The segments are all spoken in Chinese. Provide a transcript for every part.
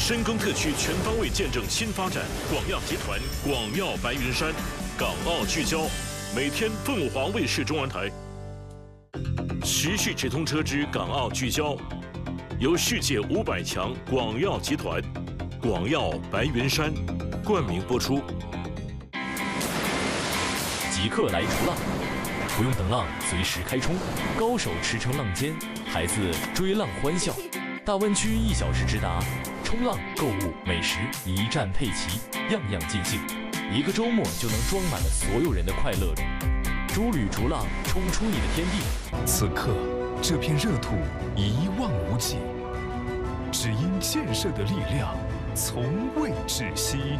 深耕特区全方位见证新发展，广药集团、广药白云山，港澳聚焦，每天凤凰卫视中文台。时事直通车之港澳聚焦，由世界500强广药集团、广药白云山冠名播出。 即刻来冲浪，不用等浪，随时开冲，高手驰骋浪尖，孩子追浪欢笑。大湾区1小时直达，冲浪、购物、美食一站配齐，样样尽兴。一个周末就能装满了所有人的快乐里。诸旅逐浪，冲出你的天地。 此刻，这片热土一望无际，只因建设的力量从未止息。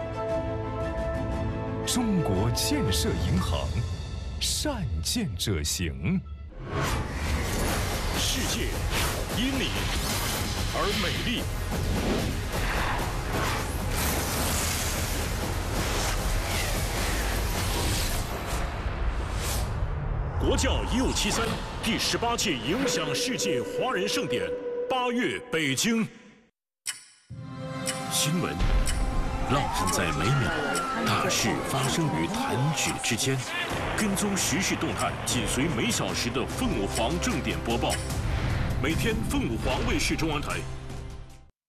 中国建设银行，善建者行。 世界因你而美丽。国教1573第18届影响世界华人盛典8月北京。新闻，浪人在每秒，大事发生于弹指之间。跟踪时事动态，紧随每小时的凤凰正点播报。每天凤凰卫视中文台